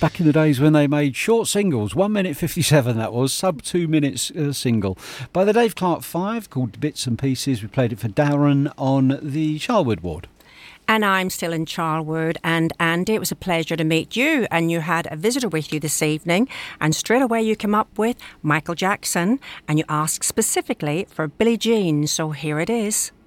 back in the days when they made short singles. 1 minute 57 that was, sub 2 minutes single. By the Dave Clark 5, called Bits and Pieces. We played it for Darren on the Charlwood ward. And I'm still in Charlwood. And Andy, it was a pleasure to meet you. And you had a visitor with you this evening. And straight away you came up with Michael Jackson. And you asked specifically for Billie Jean. So here it is.